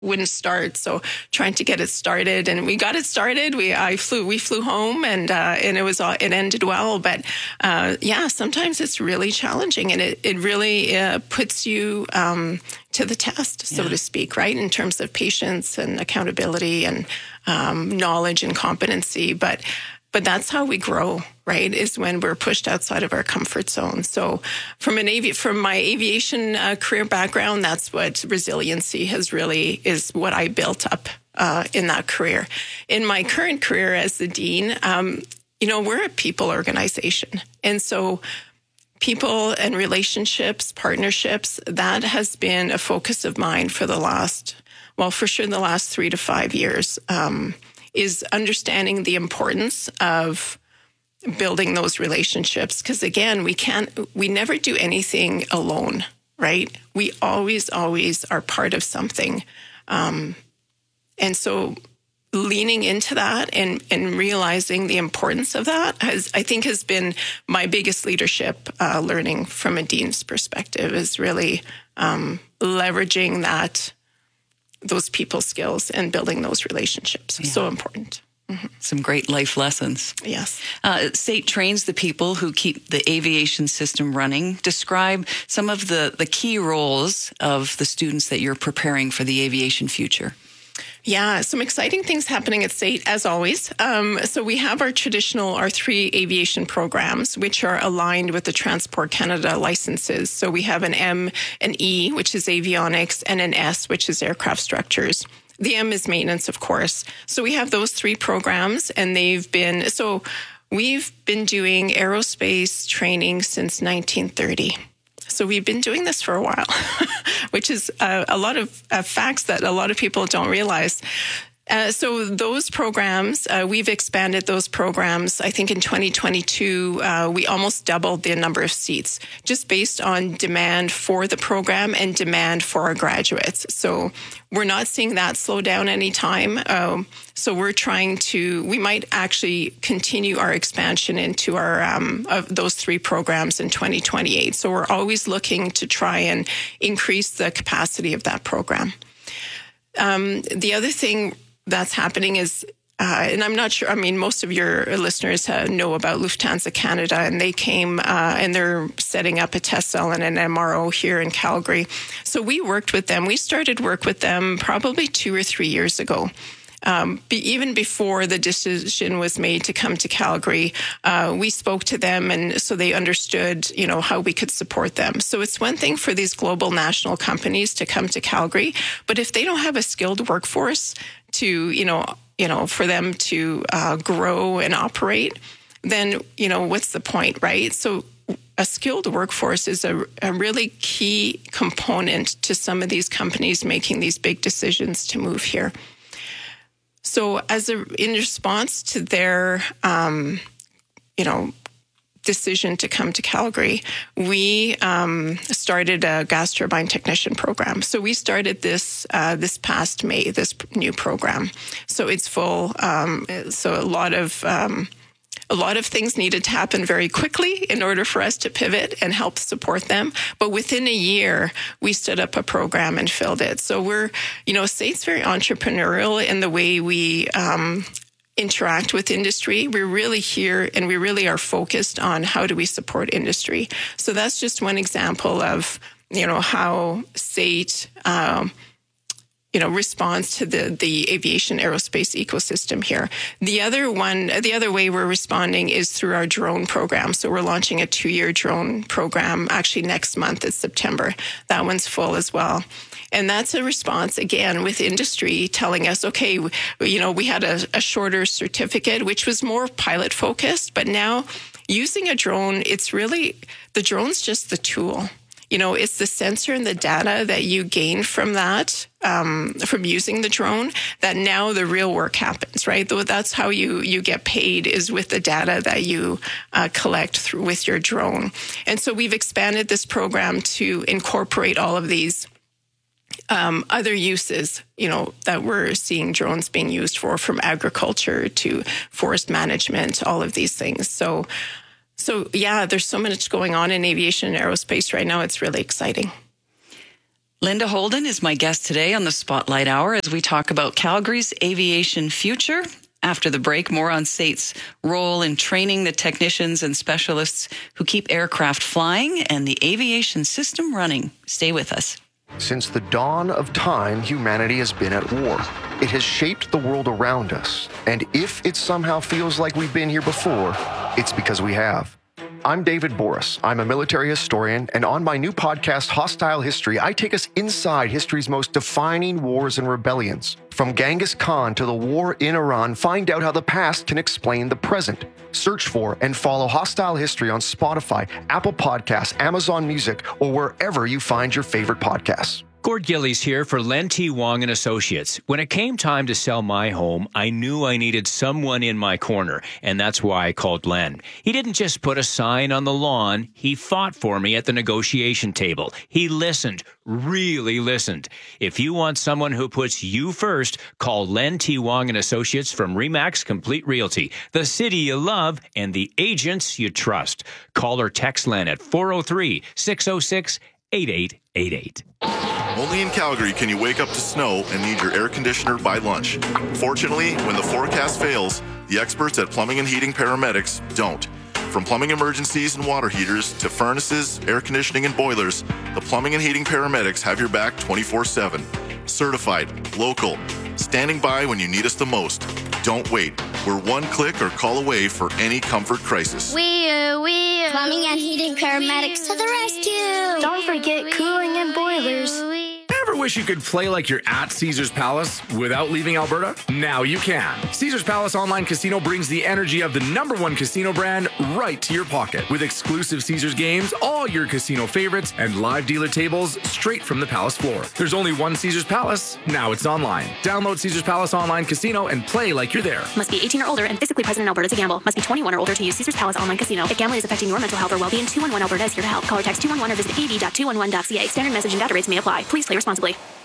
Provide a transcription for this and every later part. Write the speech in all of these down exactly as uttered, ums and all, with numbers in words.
wouldn't start. So trying to get it started, and we got it started. We I flew we flew home, and uh, and it was all, it ended well. But uh, yeah, sometimes it's really challenging, and it it really uh, puts you um, to the test, so yeah. to speak, right, in terms of patience and accountability and um, knowledge and competency. But But that's how we grow, right, is when we're pushed outside of our comfort zone. So from an avi- from my aviation uh, career background, that's what resiliency has really is what I built up uh, in that career. In my current career as the dean, um, you know, we're a people organization. And so people and relationships, partnerships, that has been a focus of mine for the last, well, for sure the last three to five years. Um is understanding the importance of building those relationships. Because again, we can't, we never do anything alone, right? We always, always are part of something. Um, and so leaning into that and, and realizing the importance of that has, I think, has been my biggest leadership uh, learning from a dean's perspective, is really um, leveraging that those people skills and building those relationships. Yeah. So important. Mm-hmm. Some great life lessons. Yes. Uh, SAIT trains the people who keep the aviation system running. Describe some of the, the key roles of the students that you're preparing for the aviation future. Yeah, some exciting things happening at SAIT, as always. Um, so we have our traditional, our three aviation programs, which are aligned with the Transport Canada licenses. So we have an M, an E, which is avionics, and an S, which is aircraft structures. The M is maintenance, of course. So we have those three programs, and they've been, so we've been doing aerospace training since nineteen thirty. So we've been doing this for a while, which is uh, a lot of uh, facts that a lot of people don't realize. Uh, so those programs, uh, we've expanded those programs. I think in twenty twenty-two, uh, we almost doubled the number of seats just based on demand for the program and demand for our graduates. So we're not seeing that slow down anytime. Um, so we're trying to, we might actually continue our expansion into our um, of those three programs in twenty twenty-eight. So we're always looking to try and increase the capacity of that program. Um, the other thing that's happening is, uh, and I'm not sure, I mean, most of your listeners uh, know about Lufthansa Canada, and they came uh, and they're setting up a test cell and an M R O here in Calgary. So we worked with them. We started work with them probably two or three years ago. Um, be, even before the decision was made to come to Calgary, uh, we spoke to them, and so they understood, you know, how we could support them. So it's one thing for these global national companies to come to Calgary, but if they don't have a skilled workforce to, you know, you know, for them to uh, grow and operate, then, you know, what's the point, right? So a skilled workforce is a, a really key component to some of these companies making these big decisions to move here. So as a, in response to their, um, you know, decision to come to Calgary, we um, started a gas turbine technician program. So we started this uh, this past May, this new program. So it's full. Um, so a lot of um, a lot of things needed to happen very quickly in order for us to pivot and help support them. But within a year, we stood up a program and filled it. So we're, you know, SAIT's very entrepreneurial in the way we um, interact with industry. We're really here and we really are focused on how do we support industry. So that's just one example of, you know, how SAIT, um, you know, responds to the, the aviation aerospace ecosystem here. The other one, the other way we're responding is through our drone program. So we're launching a two-year drone program actually next month. It's September. That one's full as well. And that's a response, again, with industry telling us, okay, you know, we had a, a shorter certificate, which was more pilot focused, but now using a drone, it's really, the drone's just the tool. You know, it's the sensor and the data that you gain from that, um, from using the drone, that now the real work happens, right? Though that's how you, you get paid, is with the data that you uh, collect through with your drone. And so we've expanded this program to incorporate all of these Um, other uses, you know, that we're seeing drones being used for, from agriculture to forest management, all of these things. So, so yeah, there's so much going on in aviation and aerospace right now. It's really exciting. Linda Holden is my guest today on the Spotlight Hour as we talk about Calgary's aviation future. After the break, more on S A T's role in training the technicians and specialists who keep aircraft flying and the aviation system running. Stay with us. Since the dawn of time, humanity has been at war. It has shaped the world around us. And if it somehow feels like we've been here before, it's because we have. I'm David Boris. I'm a military historian, and on my new podcast, Hostile History, I take us inside history's most defining wars and rebellions. From Genghis Khan to the war in Iran, find out how the past can explain the present. Search for and follow Hostile History on Spotify, Apple Podcasts, Amazon Music, or wherever you find your favorite podcasts. Gord Gillies here for Len T. Wong and Associates. When it came time to sell my home, I knew I needed someone in my corner, and that's why I called Len. He didn't just put a sign on the lawn. He fought for me at the negotiation table. He listened, really listened. If you want someone who puts you first, call Len T. Wong and Associates from Remax Complete Realty, the city you love and the agents you trust. Call or text Len at four oh three, six oh six, eight eight eight eight. Only in Calgary can you wake up to snow and need your air conditioner by lunch. Fortunately, when the forecast fails, the experts at Plumbing and Heating Paramedics don't. From plumbing emergencies and water heaters to furnaces, air conditioning, and boilers, the Plumbing and Heating Paramedics have your back twenty-four seven. Certified, local, standing by when you need us the most. Don't wait. We're one click or call away for any comfort crisis. We, uh, we, uh, Plumbing and Heating Paramedics to the rescue. Don't forget cooling and boilers. Ever wish you could play like you're at Caesars Palace without leaving Alberta? Now you can. Caesars Palace Online Casino brings the energy of the number one casino brand right to your pocket. With exclusive Caesars games, all your casino favorites, and live dealer tables straight from the Palace floor. There's only one Caesars Palace. Now it's online. Download Caesars Palace Online Casino and play like you're there. Must be eighteen or older and physically present in Alberta to gamble. Must be twenty-one or older to use Caesars Palace Online Casino. If gambling is affecting your mental health or well-being, two one one Alberta is here to help. Call or text two one one or visit a v dot two one one dot c a. Standard message and data rates may apply. Please play responsibly.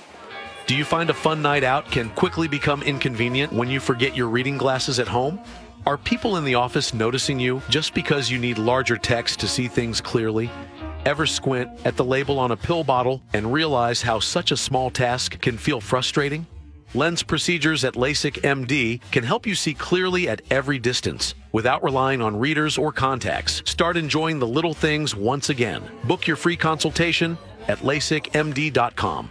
Do you find a fun night out can quickly become inconvenient when you forget your reading glasses at home? Are people in the office noticing you just because you need larger text to see things clearly? Ever squint at the label on a pill bottle and realize how such a small task can feel frustrating? Lens procedures at LASIK M D can help you see clearly at every distance without relying on readers or contacts. Start enjoying the little things once again. Book your free consultation at lasik m d dot com.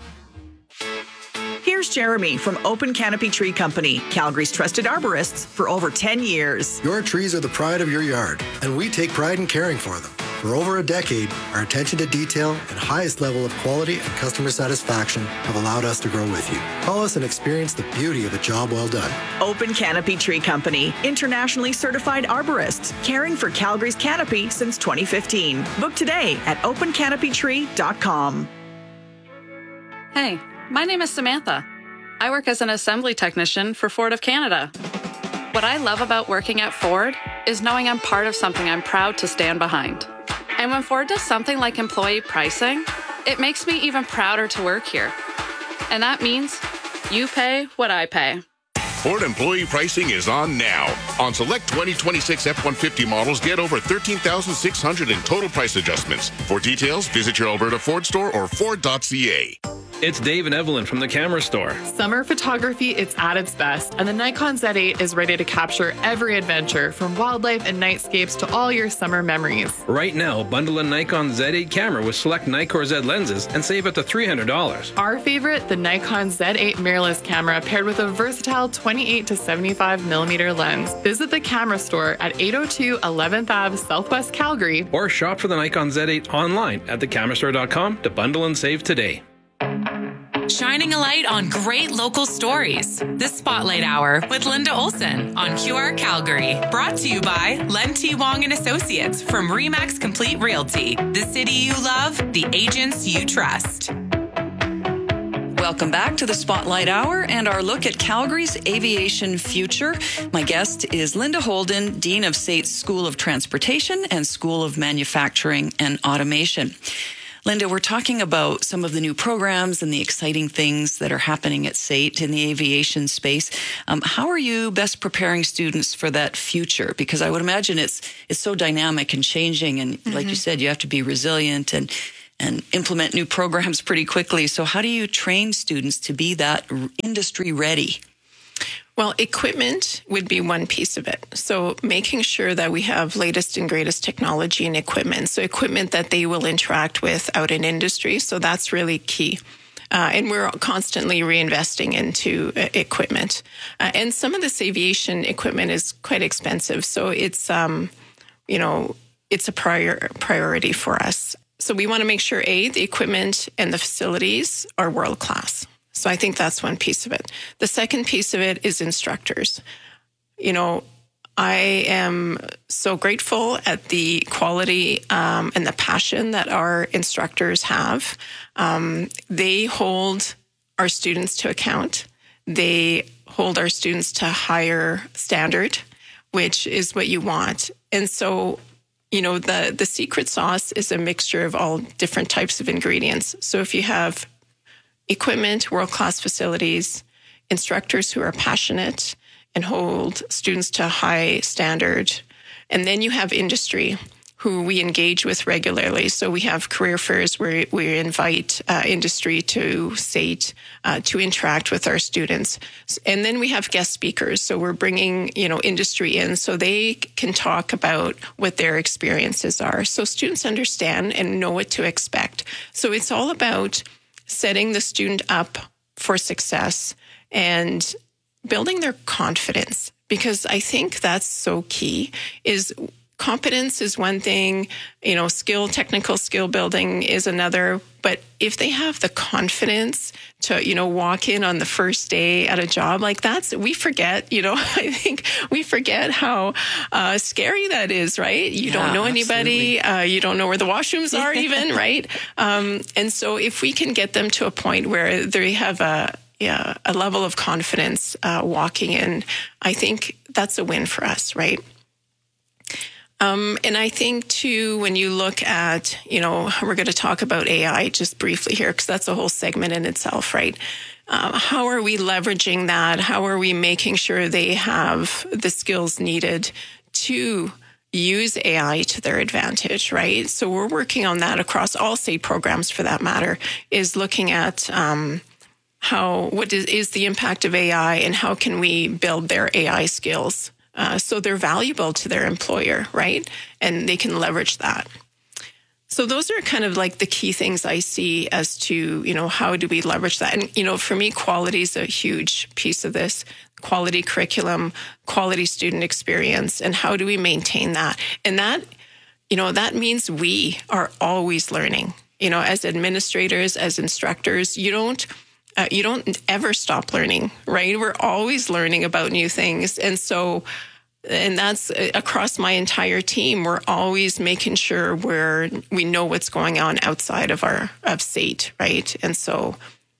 Here's Jeremy from Open Canopy Tree Company, Calgary's trusted arborists for over ten years. Your trees are the pride of your yard, and we take pride in caring for them. For over a decade, our attention to detail and highest level of quality and customer satisfaction have allowed us to grow with you. Call us and experience the beauty of a job well done. Open Canopy Tree Company, internationally certified arborists, caring for Calgary's canopy since twenty fifteen. Book today at open canopy tree dot com. Hey, my name is Samantha. I work as an assembly technician for Ford of Canada. What I love about working at Ford is knowing I'm part of something I'm proud to stand behind. And when Ford does something like employee pricing, it makes me even prouder to work here. And that means you pay what I pay. Ford employee pricing is on now. On select twenty twenty-six F one fifty models, get over thirteen thousand six hundred dollars in total price adjustments. For details, visit your Alberta Ford store or ford dot c a. It's Dave and Evelyn from the Camera Store. Summer photography, it's at its best, and the Nikon Z eight is ready to capture every adventure, from wildlife and nightscapes to all your summer memories. Right now, bundle a Nikon Z eight camera with select Nikkor Z lenses and save up to three hundred dollars. Our favorite, the Nikon Z eight mirrorless camera, paired with a versatile twenty-eight to seventy-five millimeter lens. Visit the Camera Store at eight oh two eleventh Avenue, Southwest Calgary. Or shop for the Nikon Z eight online at the camera store dot com to bundle and save today. Shining a light on great local stories. The Spotlight Hour with Linda Olson on Q R Calgary. Brought to you by Len T. Wong and Associates from Remax Complete Realty. The city you love, the agents you trust. Welcome back to the Spotlight Hour and our look at Calgary's aviation future. My guest is Linda Holden, Dean of S A T's School of Transportation and School of Manufacturing and Automation. Linda, we're talking about some of the new programs and the exciting things that are happening at S A T in the aviation space. Um, how are you best preparing students for that future? Because I would imagine it's it's so dynamic and changing, and mm-hmm. like you said, you have to be resilient and and implement new programs pretty quickly. So how do you train students to be that industry ready? Well, equipment would be one piece of it. So making sure that we have latest and greatest technology and equipment. So equipment that they will interact with out in industry. So that's really key. Uh, and we're constantly reinvesting into uh, equipment. Uh, and some of this aviation equipment is quite expensive. So it's, um, you know, it's a prior priority for us. So we want to make sure, A, the equipment and the facilities are world class. So I think that's one piece of it. The second piece of it is instructors. You know, I am so grateful at the quality um, and the passion that our instructors have. Um, they hold our students to account. They hold our students to higher standard, which is what you want. And so, you know, the, the secret sauce is a mixture of all different types of ingredients. So if you have equipment, world-class facilities, instructors who are passionate and hold students to high standard, and then you have industry who we engage with regularly. So we have career fairs where we invite uh, industry to SAIT uh, to interact with our students. And then we have guest speakers. So we're bringing, you know, industry in so they can talk about what their experiences are. So students understand and know what to expect. So it's all about setting the student up for success and building their confidence, because I think that's so key. Is competence is one thing, you know, skill, technical skill building is another. But if they have the confidence to, you know, walk in on the first day at a job like that, we forget, you know, I think we forget how uh, scary that is, right? You yeah, don't know anybody. Uh, you don't know where the washrooms are even, right? Um, and so if we can get them to a point where they have a, yeah, a level of confidence uh, walking in, I think that's a win for us, right? Um, and I think, too, when you look at, you know, we're going to talk about A I just briefly here, because that's a whole segment in itself, right? Uh, how are we leveraging that? How are we making sure they have the skills needed to use A I to their advantage, right? So we're working on that across all SAIT programs, for that matter, is looking at um, how, what is, is the impact of A I and how can we build their A I skills Uh, so they're valuable to their employer, right? And they can leverage that. So those are kind of like the key things I see as to, you know, how do we leverage that? And, you know, for me, quality is a huge piece of this. Quality curriculum, quality student experience, and how do we maintain that? And that, you know, that means we are always learning. You know, as administrators, as instructors, you don't Uh, you don't ever stop learning, right? We're always learning about new things. And so, and that's across my entire team. We're always making sure we're, we know what's going on outside of our, of SAIT, right? And so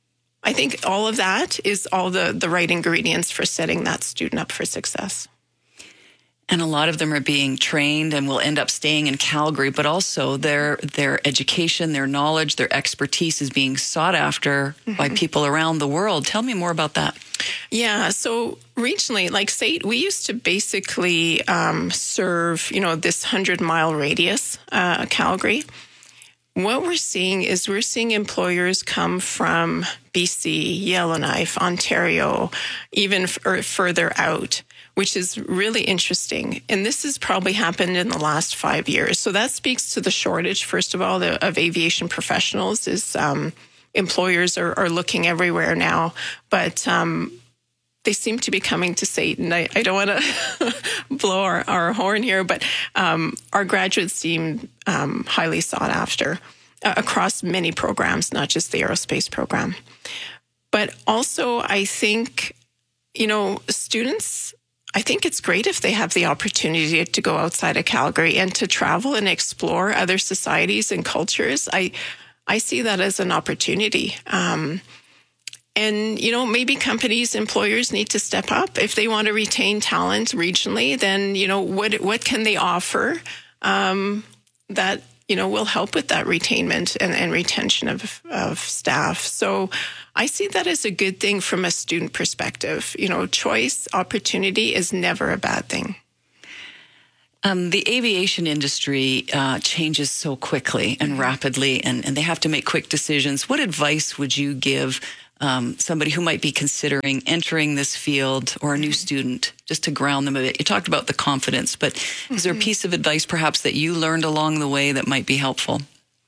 I think all of that is all the, the right ingredients for setting that student up for success. And a lot of them are being trained and will end up staying in Calgary, but also their their education, their knowledge, their expertise is being sought after mm-hmm. by people around the world. Tell me more about that. Yeah, so regionally, like SAIT, we used to basically um, serve, you know, this hundred-mile radius, uh, Calgary. What we're seeing is we're seeing employers come from B C, Yellowknife, Ontario, even f- further out, which is really interesting. And this has probably happened in the last five years. So that speaks to the shortage, first of all, the, of aviation professionals. Is um, employers are, are looking everywhere now, but um, they seem to be coming to SAIT. And I, I don't want to blow our, our horn here, but um, our graduates seem um, highly sought after uh, across many programs, not just the aerospace program. But also, I think, you know, students, I think it's great if they have the opportunity to go outside of Calgary and to travel and explore other societies and cultures. I I see that as an opportunity. Um, and, you know, maybe companies, employers need to step up. If they want to retain talent regionally, then, you know, what what can they offer um, that, you know, will help with that retainment and, and retention of, of staff. So I see that as a good thing from a student perspective. You know, choice, opportunity is never a bad thing. Um, the aviation industry uh, changes so quickly and rapidly, and, and they have to make quick decisions. What advice would you give um, somebody who might be considering entering this field, or a new student, just to ground them a bit? You talked about the confidence, but mm-hmm. is there a piece of advice perhaps that you learned along the way that might be helpful?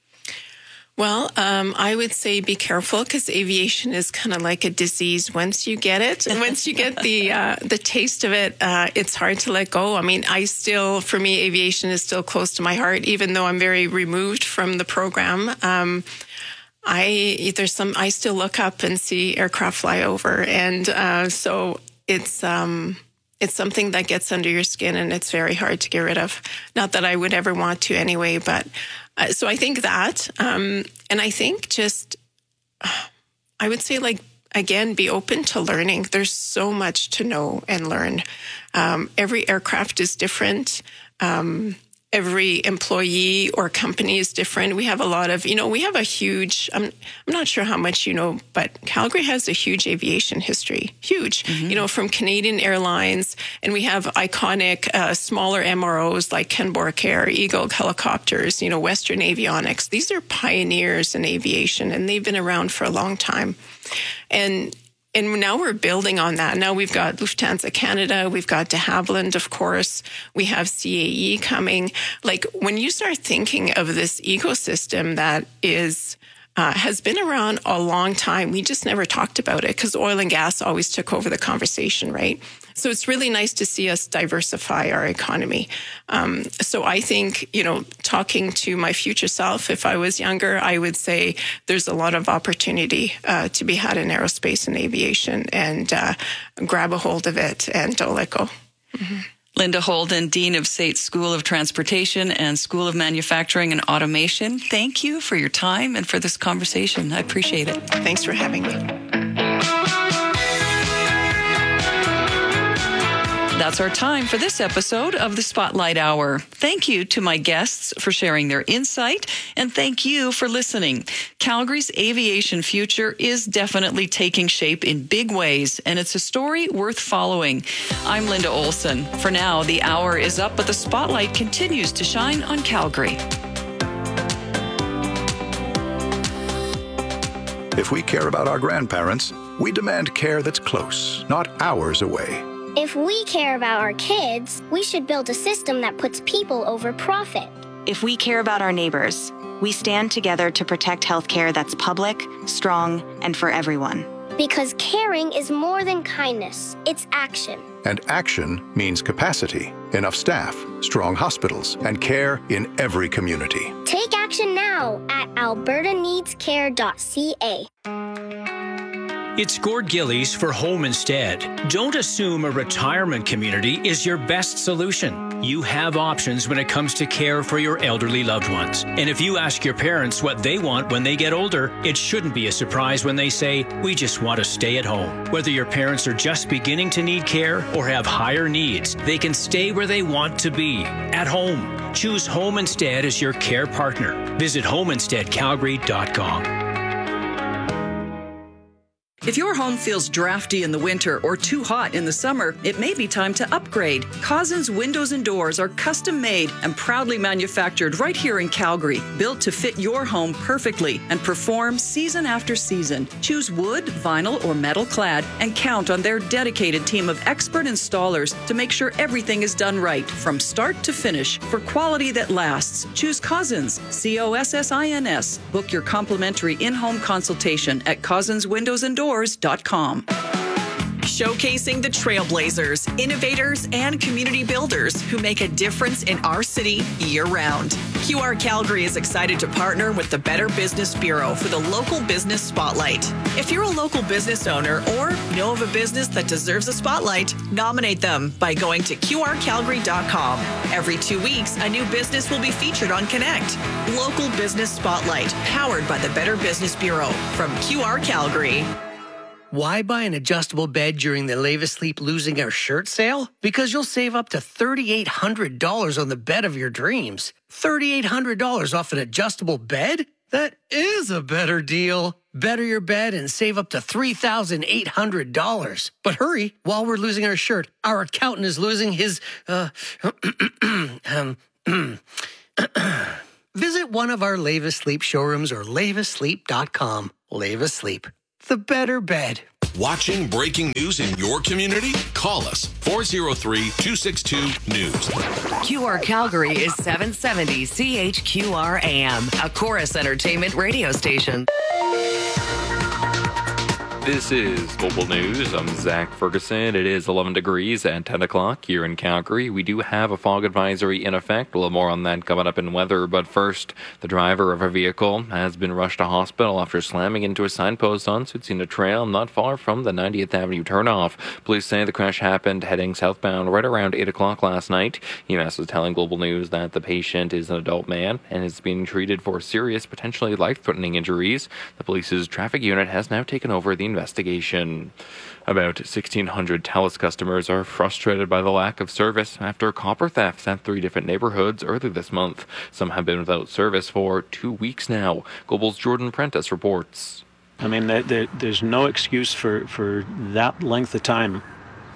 Well, um, I would say be careful, because aviation is kind of like a disease. Once you get it, and once you get the uh, the taste of it, uh, it's hard to let go. I mean, I still, for me, aviation is still close to my heart, even though I'm very removed from the program. Um, I there's some I still look up and see aircraft fly over, and uh, so it's. Um, It's something that gets under your skin, and it's very hard to get rid of. Not that I would ever want to anyway, but uh, so I think that. Um, and I think just, uh, I would say, like, again, be open to learning. There's so much to know and learn. Um, every aircraft is different. Um, every employee or company is different. We have a lot of, you know, we have a huge, I'm, I'm not sure how much you know, but Calgary has a huge aviation history, huge, mm-hmm. you know, from Canadian Airlines, and we have iconic uh, smaller M R Os like Kenborg Air, Eagle Helicopters, you know, Western Avionics. These are pioneers in aviation, and they've been around for a long time. And And now we're building on that. Now we've got Lufthansa Canada, we've got de Havilland, of course, we have C A E coming. Like, when you start thinking of this ecosystem that is uh, has been around a long time, we just never talked about it because oil and gas always took over the conversation, right? So it's really nice to see us diversify our economy. Um, so I think, you know, talking to my future self, if I was younger, I would say there's a lot of opportunity uh, to be had in aerospace and aviation, and uh, grab a hold of it and don't let go. Mm-hmm. Linda Holden, Dean of S A T School of Transportation and School of Manufacturing and Automation, thank you for your time and for this conversation. I appreciate it. Thanks for having me. That's our time for this episode of the Spotlight Hour. Thank you to my guests for sharing their insight, and thank you for listening. Calgary's aviation future is definitely taking shape in big ways, and it's a story worth following. I'm Linda Olson. For now, the hour is up, but the spotlight continues to shine on Calgary. If we care about our grandparents, we demand care that's close, not hours away. If we care about our kids, we should build a system that puts people over profit. If we care about our neighbors, we stand together to protect healthcare that's public, strong, and for everyone. Because caring is more than kindness, it's action. And action means capacity, enough staff, strong hospitals, and care in every community. Take action now at alberta needs care dot c a. It's Gord Gillies for Home Instead. Don't assume a retirement community is your best solution. You have options when it comes to care for your elderly loved ones. And if you ask your parents what they want when they get older, it shouldn't be a surprise when they say, we just want to stay at home. Whether your parents are just beginning to need care or have higher needs, they can stay where they want to be, at home. Choose Home Instead as your care partner. Visit home instead calgary dot com. If your home feels drafty in the winter or too hot in the summer, it may be time to upgrade. Cousins Windows and Doors are custom made and proudly manufactured right here in Calgary, built to fit your home perfectly and perform season after season. Choose wood, vinyl, or metal clad and count on their dedicated team of expert installers to make sure everything is done right from start to finish for quality that lasts. Choose Cousins, C O S S I N S. Book your complimentary in-home consultation at cousins windows and doors dot com. Showcasing the trailblazers, innovators, and community builders who make a difference in our city year-round. Q R Calgary is excited to partner with the Better Business Bureau for the Local Business Spotlight. If you're a local business owner or know of a business that deserves a spotlight, nominate them by going to Q R calgary dot com. Every two weeks, a new business will be featured on Connect. Local Business Spotlight, powered by the Better Business Bureau from Q R Calgary. Why buy an adjustable bed during the Lave Asleep Losing Our Shirt sale? Because you'll save up to three thousand eight hundred dollars on the bed of your dreams. three thousand eight hundred dollars off an adjustable bed? That is a better deal. Better your bed and save up to three thousand eight hundred dollars. But hurry, while we're losing our shirt, our accountant is losing his, uh, um, visit one of our Lavis Sleep showrooms or lavis sleep dot com. Lavis Sleep, the better bed. Watching breaking news in your community? Call us four oh three, two six two, news. Q R Calgary is seven seventy C H Q R A M, a Chorus Entertainment radio station. This is Global News. I'm Zach Ferguson. It is eleven degrees at ten o'clock here in Calgary. We do have a fog advisory in effect. A little more on that coming up in weather. But first, the driver of a vehicle has been rushed to hospital after slamming into a signpost on Tsutsina Trail not far from the ninetieth Avenue turnoff. Police say the crash happened heading southbound right around eight o'clock last night. U M A S is telling Global News that the patient is an adult man and is being treated for serious, potentially life-threatening injuries. The police's traffic unit has now taken over the investigation. About sixteen hundred TELUS customers are frustrated by the lack of service after copper thefts at three different neighborhoods early this month. Some have been without service for two weeks now. Global's Jordan Prentice reports. I mean, there, there, there's no excuse for, for that length of time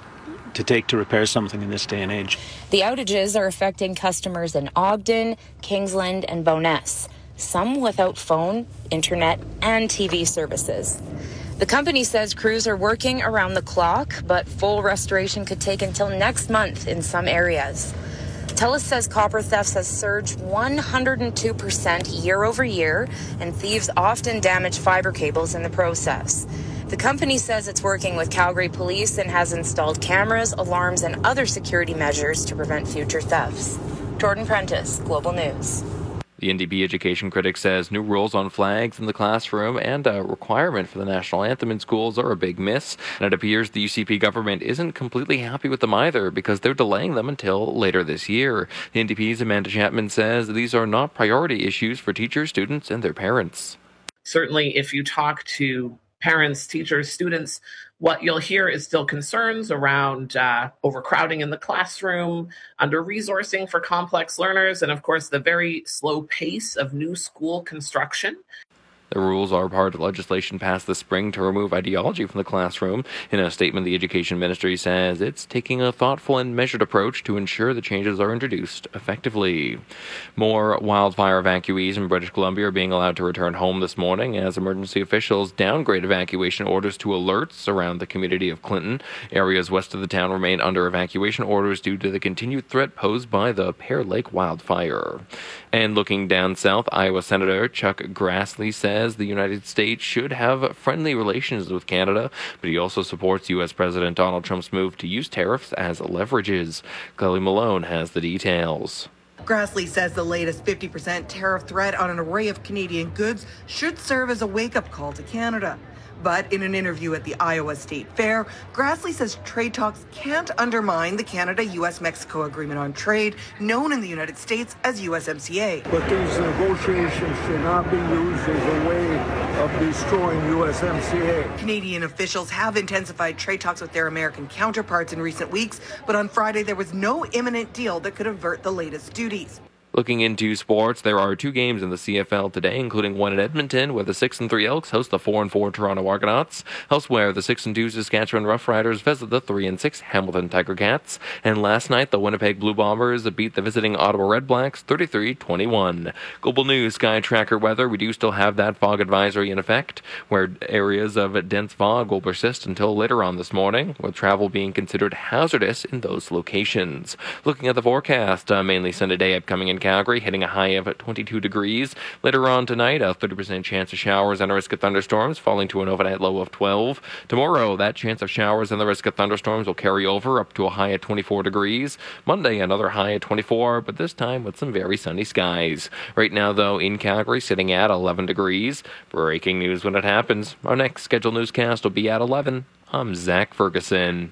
to take to repair something in this day and age. The outages are affecting customers in Ogden, Kingsland, and Bowness, some without phone, internet, and T V services. The company says crews are working around the clock, but full restoration could take until next month in some areas. TELUS says copper thefts has surged one hundred two percent year over year, and thieves often damage fiber cables in the process. The company says it's working with Calgary Police and has installed cameras, alarms, and other security measures to prevent future thefts. Jordan Prentice, Global News. The N D P education critic says new rules on flags in the classroom and a requirement for the national anthem in schools are a big miss, and it appears the U C P government isn't completely happy with them either because they're delaying them until later this year. The N D P's Amanda Chapman says these are not priority issues for teachers, students, and their parents. Certainly, if you talk to parents, teachers, students, what you'll hear is still concerns around uh, overcrowding in the classroom, under-resourcing for complex learners, and of course, the very slow pace of new school construction. The rules are part of legislation passed this spring to remove ideology from the classroom. In a statement, the Education Ministry says it's taking a thoughtful and measured approach to ensure the changes are introduced effectively. More wildfire evacuees in British Columbia are being allowed to return home this morning as emergency officials downgrade evacuation orders to alerts around the community of Clinton. Areas west of the town remain under evacuation orders due to the continued threat posed by the Pear Lake wildfire. And looking down south, Iowa Senator Chuck Grassley says the United States should have friendly relations with Canada, but he also supports U S President Donald Trump's move to use tariffs as leverages. Kelly Malone has the details. Grassley says the latest fifty percent tariff threat on an array of Canadian goods should serve as a wake-up call to Canada. But in an interview at the Iowa State Fair, Grassley says trade talks can't undermine the Canada-U S Mexico Agreement on Trade, known in the United States as U S M C A. But these negotiations should not be used as a way of destroying U S M C A. Canadian officials have intensified trade talks with their American counterparts in recent weeks, but on Friday there was no imminent deal that could avert the latest duties. Looking into sports, there are two games in the C F L today, including one in Edmonton, where the six and three Elks host the four and four Toronto Argonauts. Elsewhere, the six and two Saskatchewan Roughriders visit the three and six Hamilton Tiger Cats. And last night, the Winnipeg Blue Bombers beat the visiting Ottawa Red Blacks thirty-three twenty-one. Global News Sky Tracker weather. We do still have that fog advisory in effect, where areas of dense fog will persist until later on this morning, with travel being considered hazardous in those locations. Looking at the forecast, uh, mainly sunny day upcoming in Calgary, hitting a high of twenty-two degrees. Later on tonight, a thirty percent chance of showers and a risk of thunderstorms, falling to an overnight low of twelve. Tomorrow, that chance of showers and the risk of thunderstorms will carry over up to a high of twenty-four degrees. Monday, another high of twenty-four, but this time with some very sunny skies. Right now, though, in Calgary, sitting at eleven degrees. Breaking news when it happens. Our next scheduled newscast will be at eleven. I'm Zach Ferguson.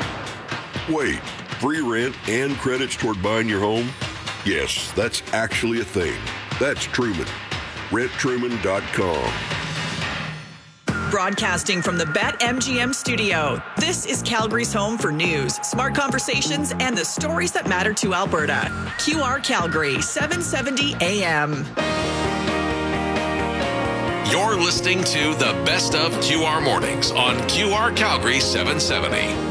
Wait, free rent and credits toward buying your home? Yes, that's actually a thing. That's Truman. rent truman dot com. Broadcasting from the BetMGM studio, this is Calgary's home for news, smart conversations, and the stories that matter to Alberta. Q R Calgary, seven seventy A M. You're listening to the Best of Q R Mornings on Q R Calgary seven seventy.